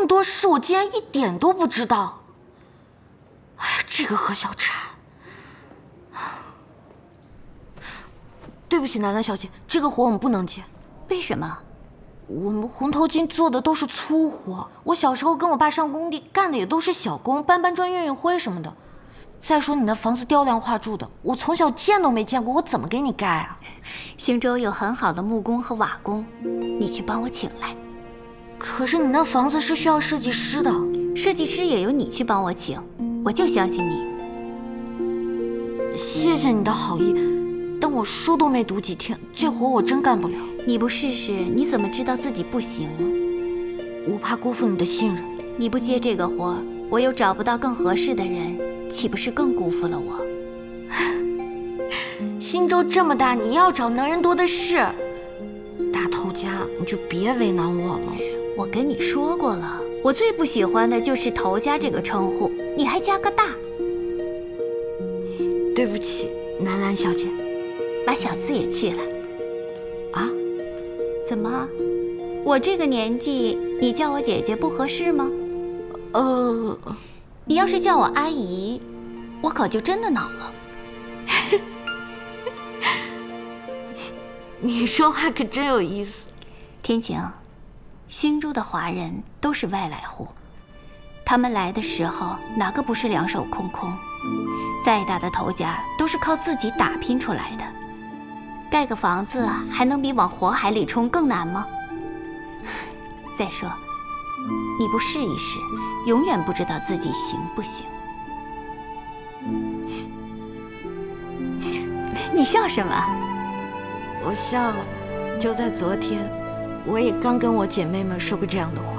么多事，我竟然一点都不知道。哎，这个何小婵。对不起，南兰小姐，这个活我们不能接。 为什么？ 我们红头巾做的都是粗活，我小时候跟我爸上工地干的也都是小工，搬搬砖、运运灰什么的。再说你那房子雕梁画柱的，我从小见都没见过，我怎么给你盖啊？ 兴州有很好的木工和瓦工，你去帮我请来。 可是你那房子是需要设计师的， 设计师也由你去帮我请，我就相信你。 谢谢你的好意，但我书都没读几天，这活我真干不了。 你不试试，你怎么知道自己不行呢？ 我怕辜负你的信任。 你不接这个活，我又找不到更合适的人，岂不是更辜负了我？ 兴州这么大，你要找能人多的是。大头家，你就别为难我了。 我跟你说过了，我最不喜欢的就是头家这个称呼，你还加个大。 对不起，南兰小姐。 把小四也去了。 啊？ 怎么？我这个年纪，你叫我姐姐不合适吗？你要是叫我阿姨，我可就真的恼了。 你说话可真有意思。 天晴，兴州的华人都是外来户，他们来的时候哪个不是两手空空？再大的头家都是靠自己打拼出来的，盖个房子啊，还能比往火海里冲更难吗？再说，你不试一试，永远不知道自己行不行。你笑什么？ 我笑，就在昨天，我也刚跟我姐妹们说过这样的话。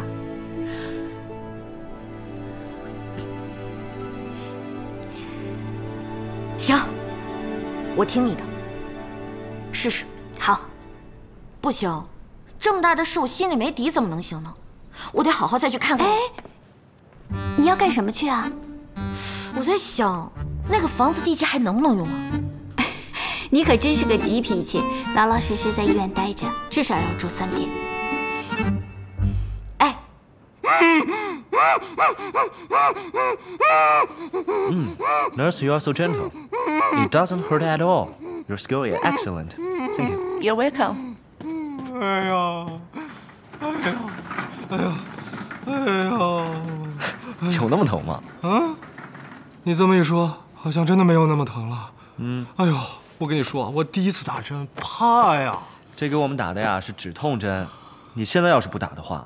行，我听你的，试试。 好。 不行，这么大的事我心里没底怎么能行呢？我得好好再去看看。 哎，你要干什么去啊？ 我在想，那个房子地基还能不能用啊？ 你可真是个急脾气，老老实实在医院待着，至少要住3天。 哎。 Nurse, you are so gentle. It doesn't hurt at all. Your skill is excellent. Thank you. You're welcome. 哎呀，哎呀，哎呀，哎呀， 有那么疼吗？ 啊，你这么一说，好像真的没有那么疼了。哎呦，我跟你说，我第一次打针，怕呀。 这给我们打的呀是止痛针，你现在要是不打的话，